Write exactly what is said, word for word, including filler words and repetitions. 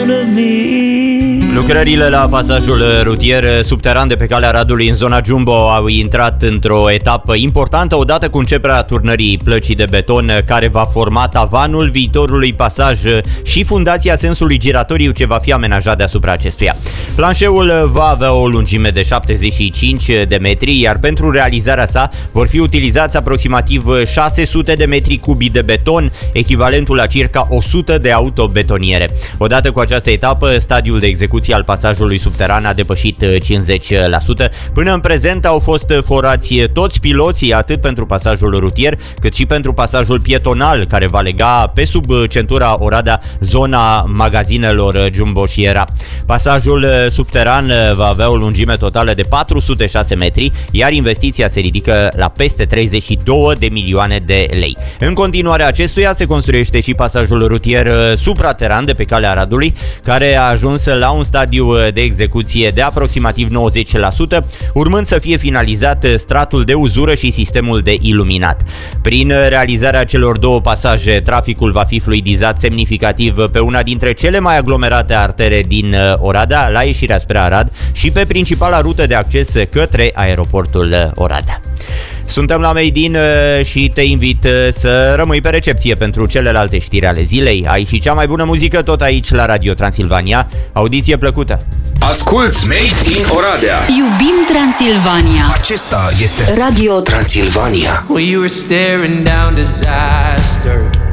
front of me. Lucrările la pasajul rutier subteran de pe calea Radului în zona Jumbo au intrat într-o etapă importantă odată cu începerea turnării plăcii de beton care va forma tavanul viitorului pasaj și fundația sensului giratoriu ce va fi amenajat deasupra acestuia. Planșeul va avea o lungime de șaptezeci și cinci de metri, iar pentru realizarea sa vor fi utilizați aproximativ șase sute de metri cubi de beton, echivalentul la circa o sută de autobetoniere. Odată cu această etapă, stadiul de execuție al pasajului subteran a depășit cincizeci la sută. Până în prezent au fost forați toți piloții atât pentru pasajul rutier cât și pentru pasajul pietonal care va lega pe sub centura Oradea zona magazinelor Jumbo și Era. Pasajul subteran va avea o lungime totală de patru sute șase metri, iar investiția se ridică la peste treizeci și două de milioane de lei. În continuare acestuia se construiește și pasajul rutier suprateran de pe calea Radului, care a ajuns la un stadiu de execuție de aproximativ nouăzeci la sută, urmând să fie finalizat stratul de uzură și sistemul de iluminat. Prin realizarea celor două pasaje, traficul va fi fluidizat semnificativ pe una dintre cele mai aglomerate artere din Oradea, la ieșirea spre Arad și pe principala rută de acces către aeroportul Oradea. Suntem la Made in și te invit să rămâi pe recepție pentru celelalte știri ale zilei. Ai și cea mai bună muzică tot aici la Radio Transilvania. Audiție plăcută! Asculți Made in Oradea. Iubim Transilvania. Acesta este Radio Transilvania. Well, you were staring down disaster.